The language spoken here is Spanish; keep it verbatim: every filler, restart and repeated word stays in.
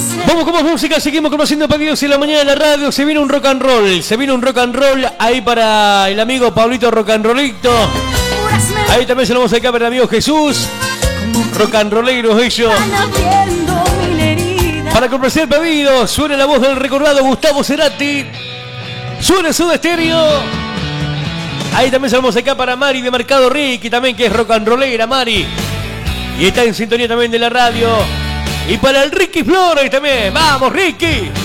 Vamos con más música, seguimos conociendo pedidos en la mañana de la radio. Se viene un rock and roll, se viene un rock and roll ahí para el amigo Pablito Rock and Rollito. Ahí también se lo vamos a acá para el amigo Jesús. Rock and rolleros ellos. Para complacer pedido, suena la voz del recordado Gustavo Cerati. Suena Soda Stereo. Ahí también se lo vamos acá para Mari de Mercado Ricky, también que es rock and rollera, Mari. Y está en sintonía también de la radio. Y para el Ricky Flores también. ¡Vamos, Ricky!